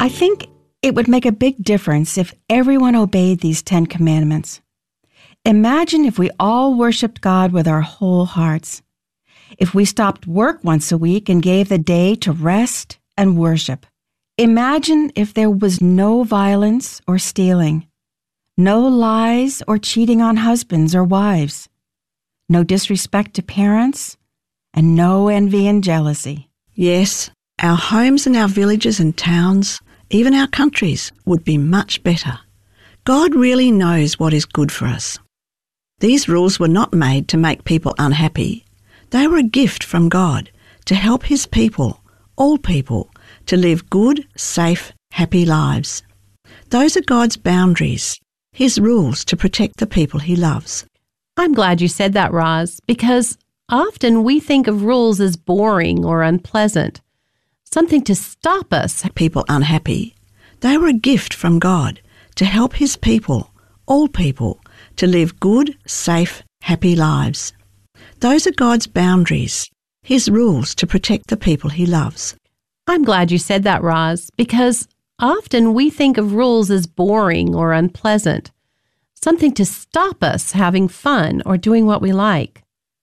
I think it would make a big difference if everyone obeyed these 10 commandments. Imagine if we all worshiped God with our whole hearts. If we stopped work once a week and gave the day to rest and worship. Imagine if there was no violence or stealing, no lies or cheating on husbands or wives, no disrespect to parents, and no envy and jealousy. Yes, our homes and our villages and towns, even our countries, would be much better. God really knows what is good for us. These rules were not made to make people unhappy. They were a gift from God to help His people, all people, to live good, safe, happy lives. Those are God's boundaries, His rules to protect the people He loves. I'm glad you said that, Roz, because often we think of rules as boring or unpleasant, something to stop us. People unhappy. They were a gift from God to help His people, all people, to live good, safe, happy lives. Those are God's boundaries, His rules to protect the people He loves. I'm glad you said that, Roz, because often we think of rules as boring or unpleasant, something to stop us having fun or doing what we like.